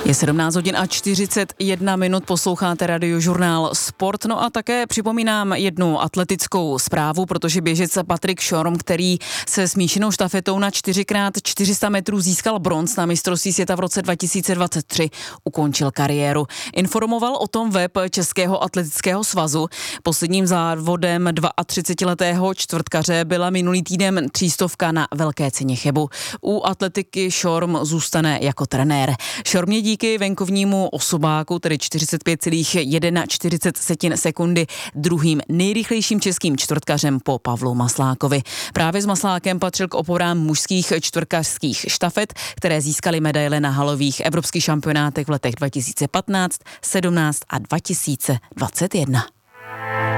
Je 17 hodin a 41 minut, posloucháte Radiožurnál Sport. No a také připomínám jednu atletickou zprávu, protože běžec Patrik Schorm, který se smíšenou štafetou na 4x400 metrů získal bronz na mistrovství světa v roce 2023, ukončil kariéru. Informoval o tom web Českého atletického svazu. Posledním závodem 32letého čtvrtkaře byla minulý týden 300 na Velké ceně Chebu. U atletiky Schorm zůstane jako trenér. Schorm je díky venkovnímu osobáku, tedy 45,41 sekundy, druhým nejrychlejším českým čtvrtkařem po Pavlu Maslákovi. Právě s Maslákem patřil k oporám mužských čtvrtkařských štafet, které získaly medaile na halových evropských šampionátech v letech 2015, 17 a 2021.